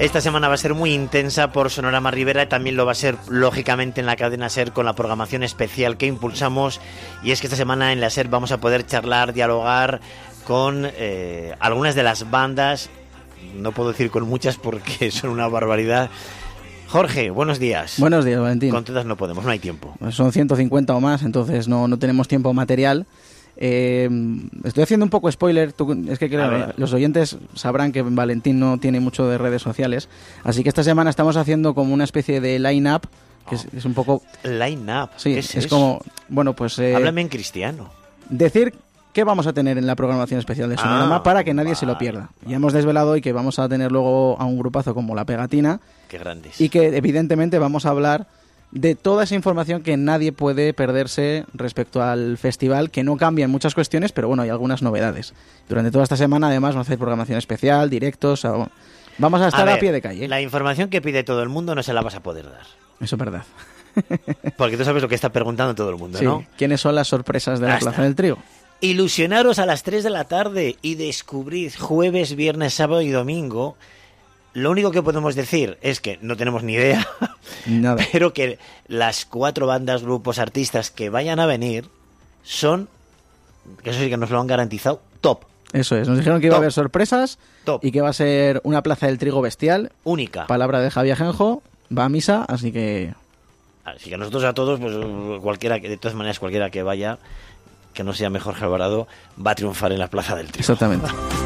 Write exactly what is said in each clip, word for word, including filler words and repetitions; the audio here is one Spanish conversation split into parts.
Esta semana va a ser muy intensa por Sonorama Ribera y también lo va a ser, lógicamente, en la cadena SER con la programación especial que impulsamos. Y es que esta semana en la SER vamos a poder charlar, dialogar con eh, algunas de las bandas. No puedo decir con muchas porque son una barbaridad. Jorge, buenos días. Buenos días, Valentín. Con todas no podemos, no hay tiempo. Son ciento cincuenta o más, entonces no, no tenemos tiempo material. Eh, estoy haciendo un poco spoiler. Tú, es que creo que los oyentes sabrán que Valentín no tiene mucho de redes sociales. Así que esta semana estamos haciendo como una especie de line-up, que oh. es, es un poco... ¿Line-up? Sí, ¿Qué es, es es como... Bueno, pues... Eh, Háblame en cristiano. Decir... ¿Qué vamos a tener en la programación especial de Sonorama ah, para que nadie vale, se lo pierda? Vale. Ya hemos desvelado hoy que vamos a tener luego a un grupazo como La Pegatina. Qué grandes. Y que evidentemente vamos a hablar de toda esa información que nadie puede perderse respecto al festival, que no cambian muchas cuestiones, pero bueno, hay algunas novedades. Durante toda esta semana además vamos a hacer programación especial, directos, a... vamos a estar a, ver, a pie de calle. La información que pide todo el mundo no se la vas a poder dar. Eso es verdad. Porque tú sabes lo que está preguntando todo el mundo, sí. ¿no? ¿Quiénes son las sorpresas de la Basta. Plaza del Trigo? Ilusionaros a las tres de la tarde y descubrid jueves, viernes, sábado y domingo. Lo único que podemos decir es que no tenemos ni idea, Nada. pero que las cuatro bandas, grupos, artistas que vayan a venir son, que eso sí que nos lo han garantizado, top. Eso es, nos dijeron que iba top. a haber sorpresas top. Y que va a ser una Plaza del Trigo bestial. Única. Palabra de Javier Ajenjo, va a misa, así que... Así que nosotros a todos, pues cualquiera, de todas maneras cualquiera que vaya, que no sea mejor Jorge Alvarado, va a triunfar en la Plaza del Trigo. Exactamente.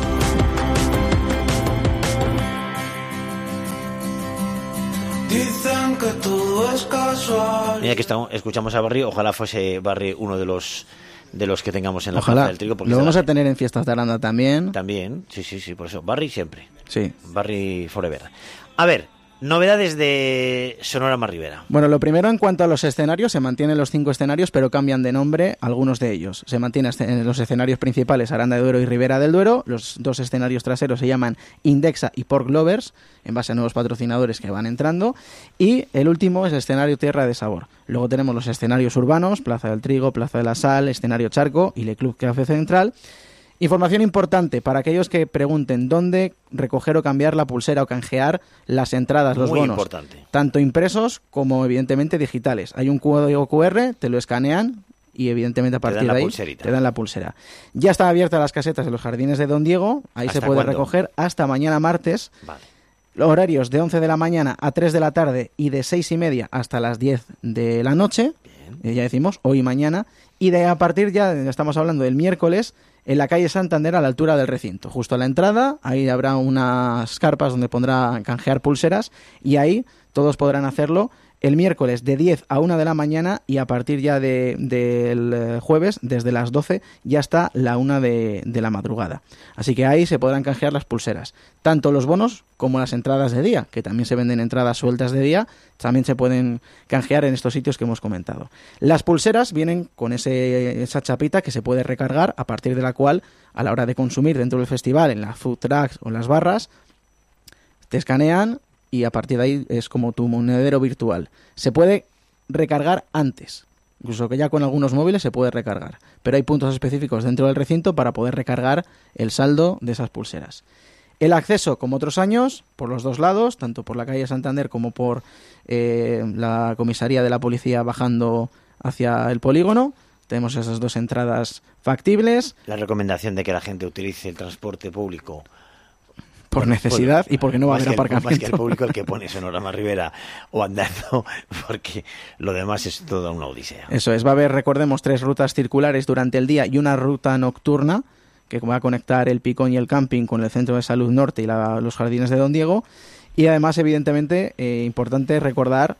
Dicen que todo es casual. Mira que estamos, escuchamos a Barry, ojalá fuese Barry uno de los de los que tengamos en la ojalá. Plaza del Trigo. Porque lo vamos la... a tener en Fiestas de Aranda también. También, sí, sí, sí, por eso. Barry siempre. Sí. Barry forever. A ver, novedades de Sonorama Ribera. Bueno, lo primero en cuanto a los escenarios, se mantienen los cinco escenarios, pero cambian de nombre algunos de ellos. Se mantienen los escenarios principales, Aranda de Duero y Ribera del Duero. Los dos escenarios traseros se llaman Indexa y Pork Lovers, en base a nuevos patrocinadores que van entrando. Y el último es el escenario Tierra de Sabor. Luego tenemos los escenarios urbanos, Plaza del Trigo, Plaza de la Sal, escenario Charco y Le Club Café Central. Información importante para aquellos que pregunten dónde recoger o cambiar la pulsera o canjear las entradas, los Muy bonos. Importante. Tanto impresos como evidentemente digitales. Hay un código cu erre, te lo escanean y evidentemente a partir de ahí pulserita. te dan la pulsera. Ya están abiertas las casetas de los jardines de Don Diego, ahí se puede cuándo? recoger hasta mañana martes. Vale. Los horarios de once de la mañana a tres de la tarde y de seis y media hasta las diez de la noche. Eh, ya decimos, hoy y mañana. Y de a partir ya, estamos hablando del miércoles, en la calle Santander a la altura del recinto. Justo a la entrada, ahí habrá unas carpas donde pondrá canjear pulseras y ahí todos podrán hacerlo el miércoles de diez a una de la mañana y a partir ya de, del jueves, desde las doce, ya está la una de, de la madrugada. Así que ahí se podrán canjear las pulseras. Tanto los bonos como las entradas de día, que también se venden entradas sueltas de día, también se pueden canjear en estos sitios que hemos comentado. Las pulseras vienen con ese, esa chapita que se puede recargar, a partir de la cual, a la hora de consumir dentro del festival, en las food trucks o en las barras, te escanean y a partir de ahí es como tu monedero virtual. Se puede recargar antes, incluso que ya con algunos móviles se puede recargar, pero hay puntos específicos dentro del recinto para poder recargar el saldo de esas pulseras. El acceso, como otros años, por los dos lados, tanto por la calle Santander como por eh, la comisaría de la policía bajando hacia el polígono. Tenemos esas dos entradas factibles. La recomendación de que la gente utilice el transporte público por bueno, necesidad pues, y porque no va a haber aparcamiento. Más que el público el que pone Sonorama Ribera o andando, porque lo demás es toda una odisea. Eso es, va a haber, recordemos, tres rutas circulares durante el día y una ruta nocturna que va a conectar el Picón y el camping con el Centro de Salud Norte y la, los jardines de Don Diego. Y además, evidentemente, eh, importante recordar...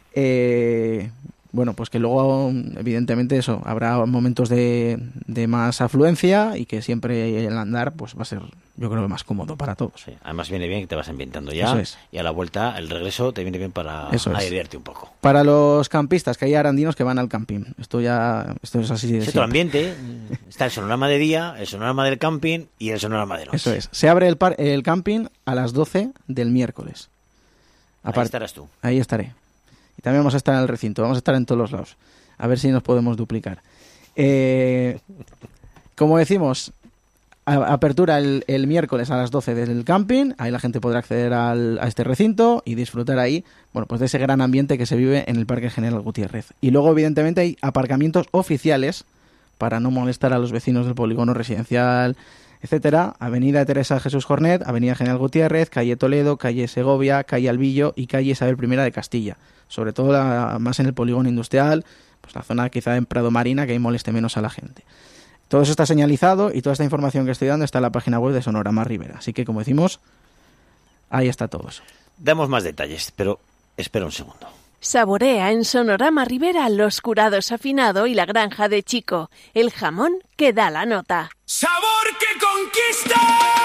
Eh, Bueno, pues que luego, evidentemente, eso, habrá momentos de, de más afluencia y que siempre el andar pues va a ser, yo creo, más cómodo para todos. Sí, además viene bien que te vas ambientando ya. Eso es. Y a la vuelta, el regreso, te viene bien para airearte un poco. Para los campistas, que hay arandinos que van al camping. Esto ya esto es así de es otro ambiente. Está el sonorama de día, el sonorama del camping y el sonorama de noche. Eso es. Se abre el, par, el camping a las doce del miércoles. Apart- Ahí estarás tú. Ahí estaré. Y también vamos a estar en el recinto, vamos a estar en todos los lados. A ver si nos podemos duplicar. Eh, como decimos, Apertura el, el miércoles a las doce desde el camping, ahí la gente podrá acceder al, a este recinto y disfrutar ahí, bueno, pues de ese gran ambiente que se vive en el Parque General Gutiérrez. Y luego, evidentemente, hay aparcamientos oficiales para no molestar a los vecinos del polígono residencial, etcétera. Avenida Teresa Jesús Jornet, Avenida General Gutiérrez, calle Toledo, calle Segovia, calle Albillo y calle Isabel primera de Castilla. Sobre todo la, más en el polígono industrial, pues la zona quizá en Prado Marina, que ahí moleste menos a la gente. Todo eso está señalizado y toda esta información que estoy dando está en la página web de Sonorama Ribera. Así que, como decimos, ahí está todo eso. Damos más detalles, pero espera un segundo. Saborea en Sonorama Ribera los curados afinado y la granja de Chico, el jamón que da la nota. ¡Sabor que conquista!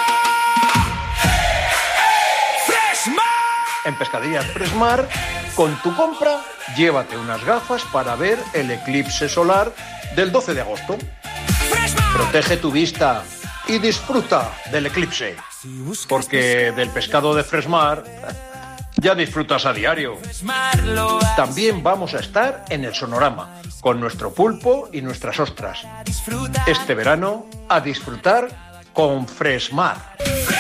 ¡Freshmar! En Pescaderías Freshmar, con tu compra, llévate unas gafas para ver el eclipse solar del doce de agosto. Protege tu vista y disfruta del eclipse, porque del pescado de Freshmar ya disfrutas a diario. También vamos a estar en el Sonorama, con nuestro pulpo y nuestras ostras. Este verano, a disfrutar con Freshmar.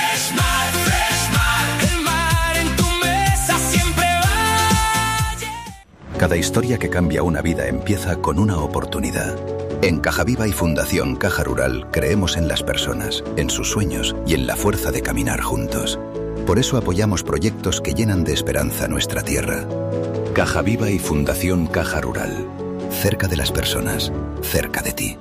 Cada historia que cambia una vida empieza con una oportunidad. En Caja Viva y Fundación Caja Rural creemos en las personas, en sus sueños y en la fuerza de caminar juntos. Por eso apoyamos proyectos que llenan de esperanza nuestra tierra. Caja Viva y Fundación Caja Rural. Cerca de las personas, cerca de ti.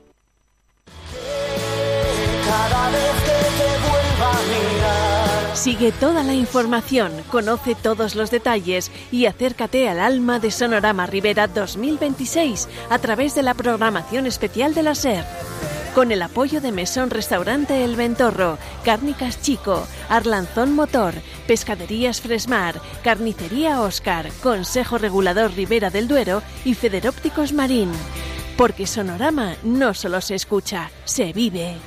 Cada vez que te vuelva a mirar. Sigue toda la información, conoce todos los detalles y acércate al alma de Sonorama Ribera dos mil veintiséis a través de la programación especial de la SER. Con el apoyo de Mesón Restaurante El Ventorro, Cárnicas Chico, Arlanzón Motor, Pescaderías Freshmar, Carnicería Óscar, Consejo Regulador Ribera del Duero y Federópticos Marín. Porque Sonorama no solo se escucha, se vive.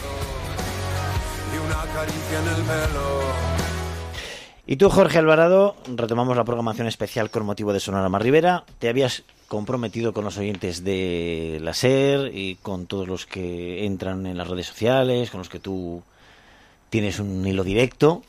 Y tú, Jorge Alvarado, retomamos la programación especial con motivo de Sonorama Ribera. Te habías comprometido con los oyentes de la SER y con todos los que entran en las redes sociales, con los que tú tienes un hilo directo,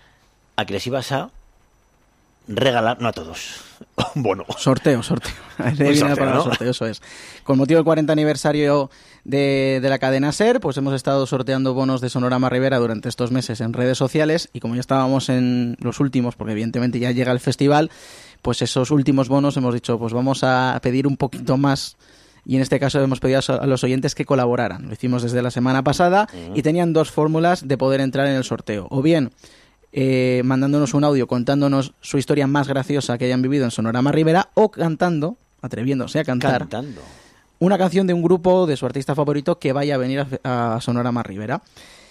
a que les ibas a regalar, no a todos, bueno, sorteo, sorteo, un sorteo, para ¿no? sorteo, eso es. Con motivo del cuarenta aniversario de, de la cadena SER, pues hemos estado sorteando bonos de Sonorama Ribera durante estos meses en redes sociales y como ya estábamos en los últimos, porque evidentemente ya llega el festival, pues esos últimos bonos hemos dicho, pues vamos a pedir un poquito más. Y en este caso hemos pedido a los oyentes que colaboraran. Lo hicimos desde la semana pasada uh-huh. y tenían dos fórmulas de poder entrar en el sorteo. O bien eh, mandándonos un audio contándonos su historia más graciosa que hayan vivido en Sonorama Ribera o cantando, atreviéndose a cantar, cantando una canción de un grupo de su artista favorito que vaya a venir a, a Sonorama Ribera.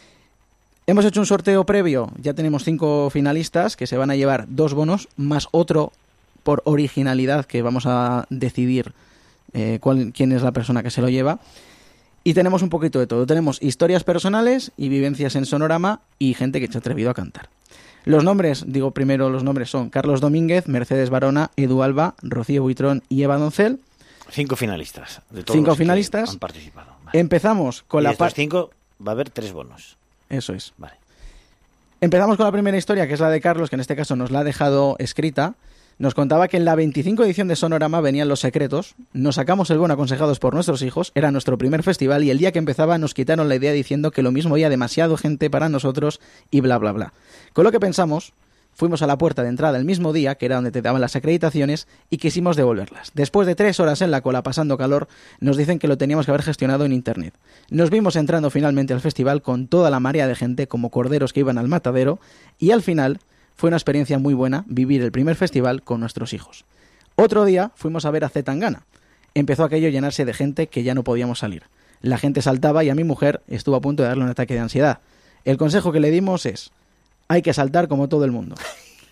Hemos hecho un sorteo previo, ya tenemos cinco finalistas que se van a llevar dos bonos más otro por originalidad que vamos a decidir eh, cuál, quién es la persona que se lo lleva. Y tenemos un poquito de todo. Tenemos historias personales y vivencias en Sonorama y gente que se ha atrevido a cantar. Los nombres, digo primero los nombres son Carlos Domínguez, Mercedes Barona, Edu Alba, Rocío Buitrón y Eva Doncel. Cinco finalistas. De todos cinco los finalistas. Que han participado. Vale. Empezamos con y la de estos parte. cinco va a haber tres bonos. Eso es. Vale. Empezamos con la primera historia, que es la de Carlos, que en este caso nos la ha dejado escrita. Nos contaba que en la veinticinco edición de Sonorama venían Los Secretos, nos sacamos el bono aconsejados por nuestros hijos, era nuestro primer festival y el día que empezaba nos quitaron la idea diciendo que lo mismo había demasiado gente para nosotros y bla bla bla. Con lo que pensamos, fuimos a la puerta de entrada el mismo día, que era donde te daban las acreditaciones, y quisimos devolverlas. Después de tres horas en la cola pasando calor, nos dicen que lo teníamos que haber gestionado en internet. Nos vimos entrando finalmente al festival con toda la marea de gente como corderos que iban al matadero y al final fue una experiencia muy buena vivir el primer festival con nuestros hijos. Otro día fuimos a ver a Zetangana. Empezó aquello a llenarse de gente que ya no podíamos salir. La gente saltaba y a mi mujer estuvo a punto de darle un ataque de ansiedad. El consejo que le dimos es: hay que saltar como todo el mundo,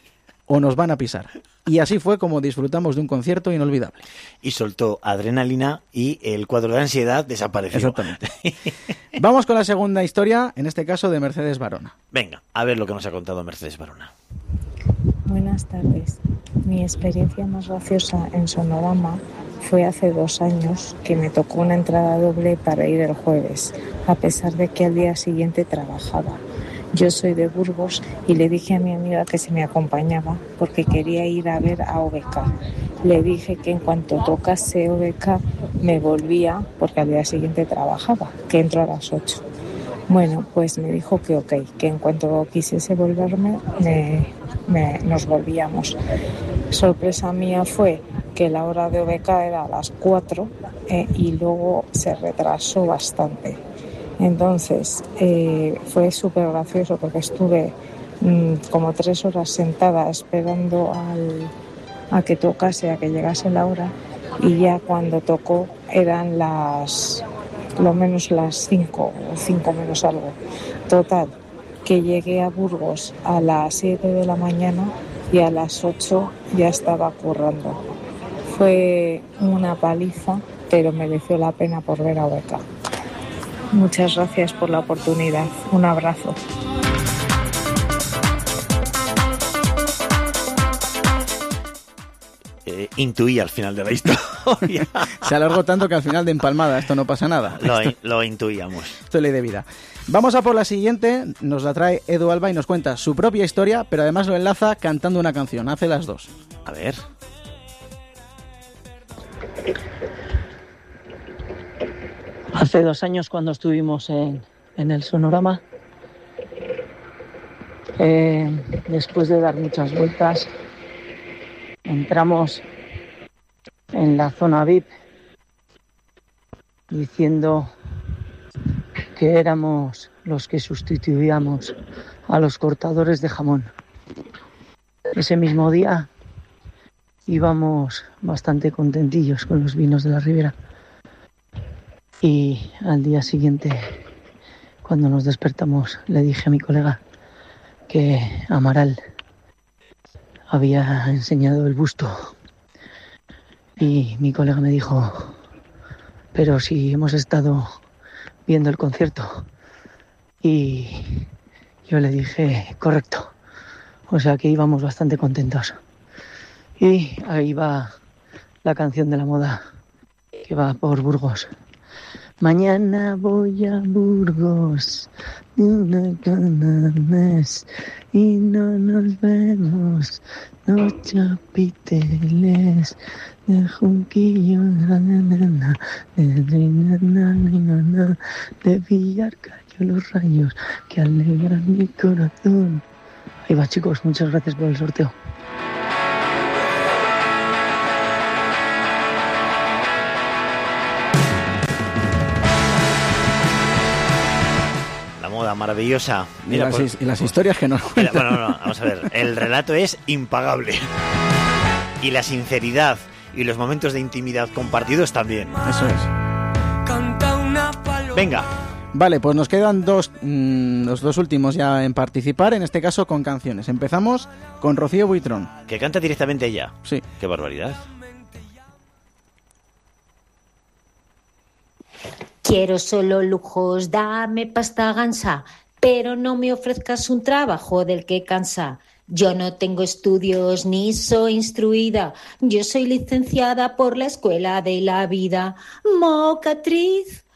o nos van a pisar. Y así fue como disfrutamos de un concierto inolvidable. Y soltó adrenalina y el cuadro de ansiedad desapareció. Exactamente. Vamos con la segunda historia, en este caso de Mercedes Barona. Venga, a ver lo que nos ha contado Mercedes Barona. Buenas tardes. Mi experiencia más graciosa en Sonorama Fue hace dos años que me tocó una entrada doble para ir el jueves, a pesar de que al día siguiente trabajaba. Yo soy de Burgos y le dije a mi amiga que se me acompañaba porque quería ir a ver a O B K. Le dije que en cuanto tocase O B K me volvía porque al día siguiente trabajaba, que entro a las ocho. Bueno, pues me dijo que ok, que en cuanto quisiese volverme me, me, nos volvíamos. Sorpresa mía fue que la hora de O B K era a las cuatro eh, y luego se retrasó bastante. Entonces eh, fue súper gracioso porque estuve mmm, como tres horas sentada esperando al, a que tocase, a que llegase la hora, y ya cuando tocó eran las, lo menos las cinco o cinco menos algo. Total, que llegué a Burgos a las siete de la mañana y a las ocho ya estaba currando. Fue una paliza, pero mereció la pena por ver a O B K. Muchas gracias por la oportunidad. Un abrazo. Eh, intuí al final de la historia. Se alargó tanto que al final de empalmada esto no pasa nada. Lo, lo intuíamos. Esto es ley de vida. Vamos a por la siguiente. Nos la trae Edu Alba y nos cuenta su propia historia, pero además lo enlaza cantando una canción. Hace las dos. A ver. Hace dos años, cuando estuvimos en, en el Sonorama, eh, después de dar muchas vueltas, entramos en la zona V I P diciendo que éramos los que sustituíamos a los cortadores de jamón. Ese mismo día íbamos bastante contentillos con los vinos de la Ribera. Y al día siguiente, cuando nos despertamos, le dije a mi colega que Amaral había enseñado el busto. Y mi colega me dijo, pero si hemos estado viendo el concierto. Y yo le dije, correcto. O sea que íbamos bastante contentos. Y ahí va la canción de la moda, que va por Burgos. Mañana voy a Burgos, una ganas y no nos vemos, los chapiteles de Junquillo, de Villarcayo, los rayos que alegran mi corazón. Ahí va, chicos, muchas gracias por el sorteo. Maravillosa. Mira, y, las, pues, y las historias que nos cuentan. Bueno, no, no, vamos a ver. El relato es impagable. Y la sinceridad y los momentos de intimidad compartidos también. Eso es. Venga. Vale, pues nos quedan dos, mmm, los dos últimos ya en participar, en este caso con canciones. Empezamos con Rocío Buitrón. Que canta directamente ella. Sí. Qué barbaridad. Quiero solo lujos, dame pasta gansa, pero no me ofrezcas un trabajo del que cansa. Yo no tengo estudios ni soy instruida, yo soy licenciada por la escuela de la vida. Mocatriz,